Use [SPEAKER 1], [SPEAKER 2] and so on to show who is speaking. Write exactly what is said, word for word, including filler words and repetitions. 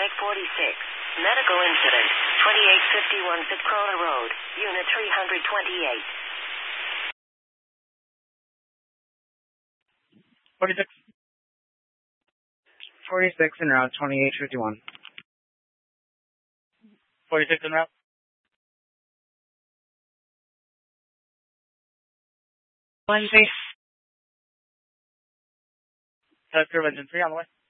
[SPEAKER 1] Medic forty-six. Medical incident. twenty-eight fifty-one Sicrona Road. Unit three twenty-eight.
[SPEAKER 2] forty-six. forty-six en route, twenty-eight fifty-one. forty-six en route. Wednesday. Test intervention three on the way.